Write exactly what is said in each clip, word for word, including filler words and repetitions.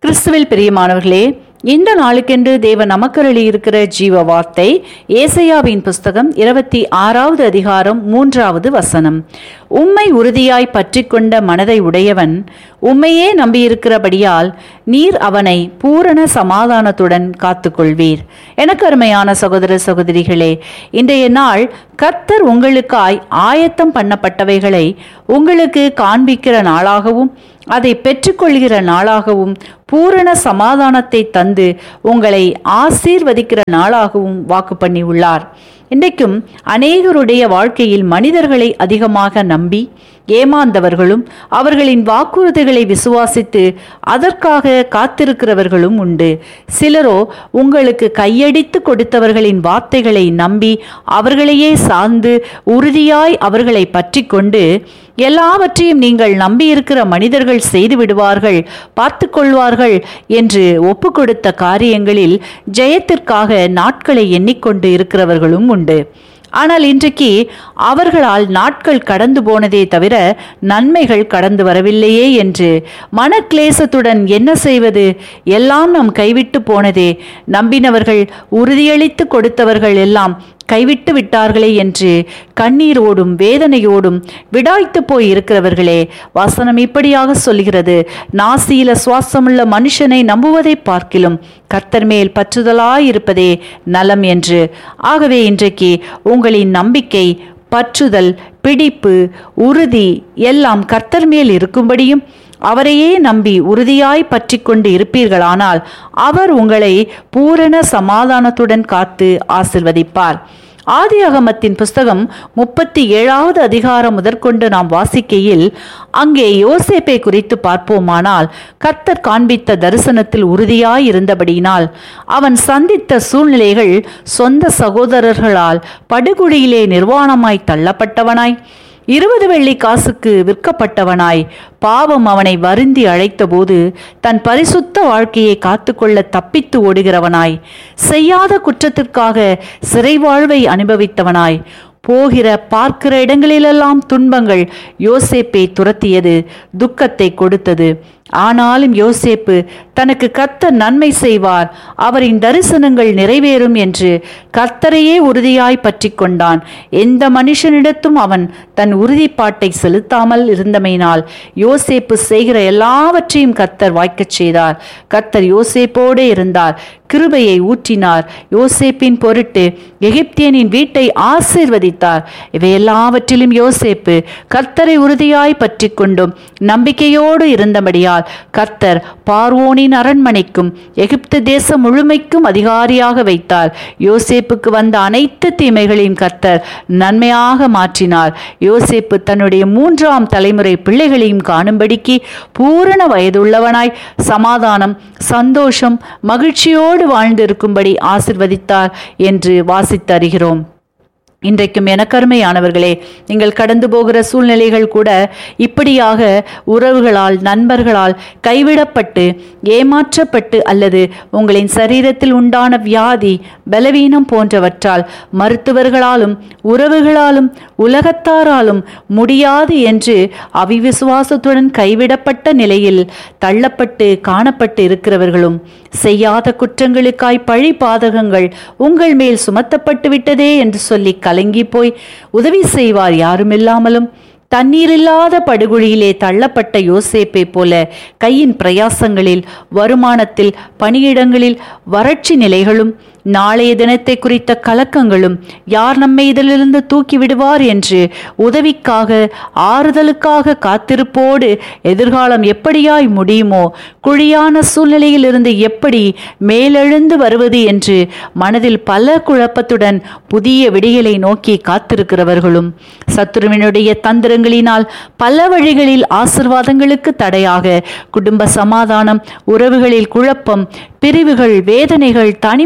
கிறிஸ்துவில் பிரியமானவர்களே, இந்த நாளுக்கென்று தேவன் நமக்கருளி இருக்கிற ஜீவ வார்த்தை ஏசாயாவின் புஸ்தகம் இருபத்தி ஆறாவது அதிகாரம் மூன்றாவது வசனம். உம்மை உறுதியாய் பற்றி கொண்ட மனதை உடையவன் உம்மையே நம்பியிருக்கிறபடியால் நீர் அவனை பூரண சமாதானத்துடன் காத்துக்கொள்வீர். எனக்கு அருமையான சகோதர சகோதரிகளே, இன்றைய நாள் கர்த்தர் உங்களுக்காய் ஆயத்தம் பண்ணப்பட்டவைகளை உங்களுக்கு காண்பிக்கிற நாளாகவும் அதை பெற்றுக்கொள்கிற நாளாகவும் பூரண சமாதானத்தை தந்து உங்களை ஆசீர்வதிக்கிற நாளாகவும் வாக்கு பண்ணி உள்ளார். இன்றைக்கும் அநேகருடைய வாழ்க்கையில் மனிதர்களை அதிகமாக நம்பி ஏமாந்தவர்களும் அவர்களின் வாக்குறுதிகளை விசுவாசித்து அதற்காக காத்திருக்கிறவர்களும் உண்டு. சிலரோ உங்களுக்கு கையடித்து கொடுத்தவர்களின் வார்த்தைகளை நம்பி அவர்களையே சார்ந்து உறுதியாய் அவர்களை பற்றி கொண்டு எல்லாவற்றையும் நீங்கள் நம்பியிருக்கிற மனிதர்கள் செய்து விடுவார்கள், பார்த்து கொள்வார்கள் என்று ஒப்பு கொடுத்த காரியங்களில் ஜெயத்திற்காக நாட்களை எண்ணிக்கொண்டு இருக்கிறவர்களும் உண்டு. ஆனால் இன்றைக்கு அவர்களால் நாட்கள் கடந்து போனதே தவிர நன்மைகள் கடந்து வரவில்லையே என்று மனக்லேசத்துடன் என்ன செய்வது, எல்லாம் நம் கைவிட்டு போனதே, நம்பினவர்கள் உறுதியளித்து கொடுத்தவர்கள் எல்லாம் கைவிட்டு விட்டார்களே என்று கண்ணீரோடும் வேதனையோடும் விடாய்த்து போய் இருக்கிறவர்களே, வசனம் இப்படியாக சொல்கிறது, நாசியில சுவாசமுள்ள மனுஷனை நம்புவதை பார்க்கிலும் கர்த்தர் மேல் பற்றுதலாயிருப்பதே நலம் என்று. ஆகவே இன்றைக்கு உங்களின் நம்பிக்கை, பற்றுதல், பிடிப்பு, உறுதி எல்லாம் கர்த்தர் மேல் இருக்கும்படியும் அவரையே நம்பி உறுதியாய் பற்றி கொண்டு இருப்பீர்களானால் அவர் உங்களை பூரண சமாதானத்துடன் காத்து ஆசிர்வதிப்பார். ஆதியாகமத்தின் புஸ்தகம் முப்பத்தி ஏழாவது அதிகாரம் முதற்கொண்டு நாம் வாசிக்கையில் அங்கே யோசேப்பை குறித்து பார்ப்போமானால், கர்த்தர் காண்பித்த தரிசனத்தில் உறுதியாய் இருந்தபடியினால் அவன் சந்தித்த சூழ்நிலைகள் சொந்த சகோதரர்களால் படுகுழியிலே நிர்வாணமாய் தள்ளப்பட்டவனாய், இருபது வெள்ளி காசுக்கு விற்கப்பட்டவனாய், பாவம் அவனை வருந்தி அழைத்த போது தன் பரிசுத்த வாழ்க்கையை காத்துக்கொள்ள தப்பித்து ஓடுகிறவனாய், செய்யாத குற்றத்திற்காக சிறை வாழ்வை அனுபவித்தவனாய், போகிற பார்க்கிற இடங்களிலெல்லாம் துன்பங்கள் யோசேப்பை துரத்தியது, துக்கத்தை கொடுத்தது. ஆனாலும் யோசேப்பு தனக்கு கர்த்தர் நன்மை செய்வார், அவரின் தரிசனங்கள் நிறைவேறும் என்று கர்த்தரையே உறுதியாய் பற்றி கொண்டான். எந்த மனுஷனிடத்தும் அவன் தன் உறுதிப்பாட்டை செலுத்தாமல் இருந்தமையினால் யோசேப்பு செய்கிற எல்லாவற்றையும் கர்த்தர் வாய்க்கச் செய்தார். கர்த்தர் யோசேப்போடு இருந்தார், கிருபையை ஊற்றினார். யோசேப்பின் பொருட்டு எகிப்தியனின் வீட்டை ஆசீர்வதித்தார். இவை எல்லாவற்றிலும் யோசேப்பு கர்த்தரை உறுதியாய் பற்றி கொண்டும் நம்பிக்கையோடு இருந்தபடியால் கர்த்தர் பார்வோனின் அரண்மனைக்கும் எகிப்து தேசம் முழுமைக்கும் அதிகாரியாக வைத்தார். யோசேப்புக்கு வந்த அனைத்து தீமைகளையும் கர்த்தர் நன்மையாக மாற்றினார். யோசேப்பு தன்னுடைய மூன்றாம் தலைமுறை பிள்ளைகளையும் காணும்படிக்கு பூரண வயதுள்ளவனாய் சமாதானம், சந்தோஷம், மகிழ்ச்சியோடு வாழ்ந்திருக்கும்படி ஆசிர்வதித்தார் என்று வாசித்து அறிகிறோம். இன்றைக்கும் எனக்கருமையானவர்களே, நீங்கள் கடந்து போகிற சூழ்நிலைகள் கூட இப்படியாக உறவுகளால், நண்பர்களால் கைவிடப்பட்டு ஏமாற்றப்பட்டு அல்லது உங்களின் சரீரத்தில் உண்டான வியாதி, பலவீனம் போன்றவற்றால் மருத்துவர்களாலும் உறவுகளாலும் உலகத்தாராலும் முடியாது என்று அவிவிசுவாசத்துடன் கைவிடப்பட்ட நிலையில் தள்ளப்பட்டு காணப்பட்டு இருக்கிறவர்களும், செய்யாத குற்றங்களுக்காய் பழி பாதகங்கள் உங்கள் மேல் சுமத்தப்பட்டு விட்டதே என்று சொல்லி கலங்கி போய் உதவி செய்வார் யாருமில்லாமலும் தண்ணீரில்லாத படுகுழியிலே தள்ளப்பட்ட யோசேப்பை போல கையின் பிரயாசங்களில், வருமானத்தில், பணியிடங்களில் வறட்சி நிலைகளும், நாளைய தினத்தை குறித்த கலக்கங்களும், யார் நம்மை இதிலிருந்து தூக்கி விடுவார் என்று உதவிக்காக ஆறுதலுக்காக காத்திருப்போடு எதிர்காலம் எப்படியாய் முடியுமோ, குழியான சூழ்நிலையில் இருந்து எப்படி மேலெழுந்து வருவது என்று மனதில் பல குழப்பத்துடன் புதிய விடியலை நோக்கி காத்திருக்கிறவர்களும், சத்துருவினுடைய தந்திரங்களினால் பல வழிகளில் ஆசீர்வாதங்களுக்கு தடையாக குடும்ப சமாதானம், உறவுகளில் குழப்பம், பிரிவுகள், வேதனைகள், தனிமைப்படுத்த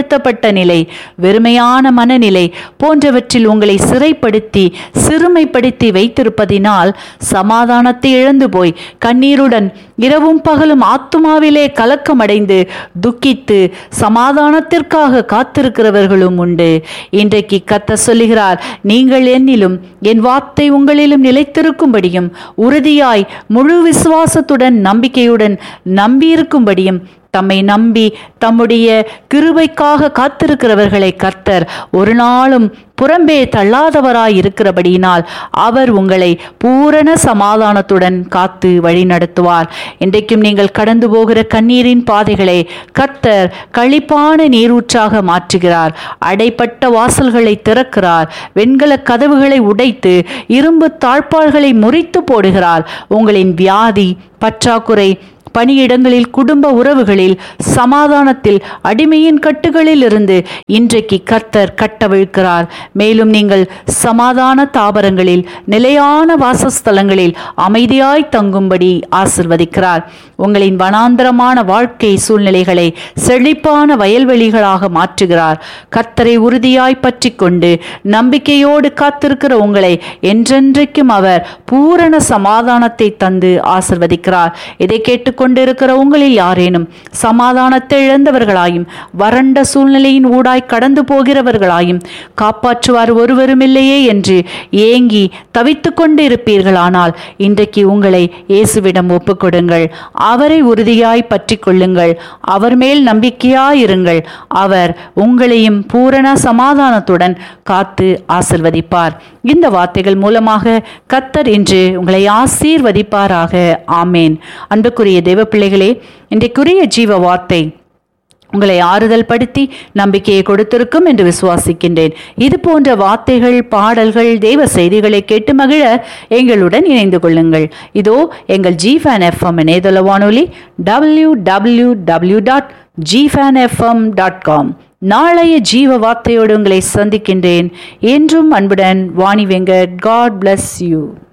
தனிமைப்படுத்தப்பட்ட நிலை, வெறுமையான மனநிலை போன்றவற்றில் உங்களை சிறைப்படுத்தி சிறுமைப்படுத்தி வைத்திருப்பதினால் சமாதானத்தை இழந்து போய் கண்ணீருடன் இரவும் பகலும் ஆத்துமாவிலே கலக்கமடைந்து துக்கித்து சமாதானத்திற்காக காத்திருக்கிறவர்களும் உண்டு. இன்றைக்கு கர்த்தர் சொல்லுகிறார், நீங்கள் என்னிலும் என் வார்த்தை உங்களிலும் நிலைத்திருக்கும்படியும் உறுதியாய் முழு விசுவாசத்துடன் நம்பிக்கையுடன் நம்பியிருக்கும்படியும் தம்மை நம்பி தம்முடைய கிருபைக்காக காத்திருக்கிறவர்களை கர்த்தர் ஒரு நாளும் புறம்பே தள்ளாதவராய் இருக்கிறபடியினால் அவர் உங்களை பூரண சமாதானத்துடன் காத்து வழி நடத்துவார். இன்றைக்கும் நீங்கள் கடந்து போகிற கண்ணீரின் பாதைகளை கர்த்தர் களிப்பான நீரூற்றாக மாற்றுகிறார். அடைப்பட்ட வாசல்களை திறக்கிறார். வெண்கல கதவுகளை உடைத்து இரும்பு தாழ்பாள்களை முறித்து போடுகிறார். உங்களின் வியாதி, பற்றாக்குறை, பணியிடங்களில், குடும்ப உறவுகளில், சமாதானத்தில், அடிமையின் கட்டுகளில் இருந்து இன்றைக்கு கர்த்தர் கட்டவிழ்க்கிறார். மேலும் நீங்கள் சமாதான தாபரங்களில், நிலையான வாசஸ்தலங்களில் அமைதியாய் தங்கும்படி ஆசிர்வதிக்கிறார். உங்களின் வனாந்தரமான வாழ்க்கை சூழ்நிலைகளை செழிப்பான வயல்வெளிகளாக மாற்றுகிறார். கர்த்தரை உறுதியாய் பற்றி கொண்டு நம்பிக்கையோடு காத்திருக்கிற உங்களை என்றென்றைக்கும் அவர் பூரண சமாதானத்தை தந்து ஆசிர்வதிக்கிறார். இதை கேட்டு கொண்டிருக்கிற உங்களில் யாரேனும் சமாதானத்தை இழந்தவர்களாயும் வறண்ட சூழ்நிலையின் ஊடாய் கடந்து போகிறவர்களாயும் காப்பாற்றுவார் ஒருவரும் இல்லையே என்று ஏங்கி தவித்து கொண்டு இருப்பீர்களானால் இன்றைக்கு உங்களை இயேசுவிடம் ஒப்புக்கொடுங்கள். அவரை உறுதியாய் பற்றி கொள்ளுங்கள். அவர் மேல் நம்பிக்கையாயிருங்கள். அவர் உங்களையும் பூரண சமாதானத்துடன் காத்து ஆசிர்வதிப்பார். இந்த வார்த்தைகள் மூலமாக கர்த்தர் இன்று உங்களை ஆசீர்வதிப்பாராக. ஆமேன். அன்புக்குரிய தேவ பிள்ளைகளே, இன்றைக்குரிய ஜீவ வார்த்தை உங்களை ஆறுதல் படுத்தி நம்பிக்கையை கொடுத்திருக்கும் என்று விசுவாசிக்கின்றேன். இது போன்ற வார்த்தைகள், பாடல்கள், தேவ செய்திகளை கேட்டு மகிழ எங்களுடன் இணைந்து கொள்ளுங்கள். இதோ எங்கள் ஜிஃபேன் எஃப்எம் இணையதள வானொலி W W W dot ஜிஃபேன் FM dot com. நாளைய ஜீவ வார்த்தையோடு உங்களை சந்திக்கின்றேன். என்றும் அன்புடன் Vani Venkat. God bless you.